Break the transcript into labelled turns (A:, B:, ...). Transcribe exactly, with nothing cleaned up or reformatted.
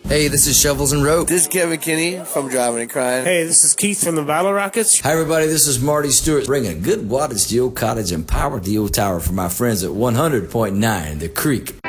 A: Hey, this is Shovels and Rope.
B: This is Kevin Kinney from Driving and Crying.
C: Hey, this is Keith from the Battle Rockets.
A: Hi, everybody. This is Marty Stewart. Bringing a good wattage to your cottage and power to your tower for my friends at one hundred point nine The Creek.